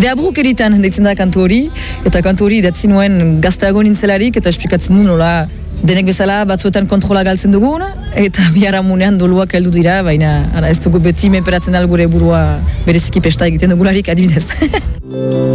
Deabruk eritan deitzen da kantu hori, eta kantu hori idatzi nuen gazteago nintzelarik, eta esplikatzen du nola denek bezala batzuetan kontrola galtzen dugun, eta biharamunean doluak heldu dira, baina ez dugu beti menperatzen al gure burua bereziki pesta egiten dugularik adibidez.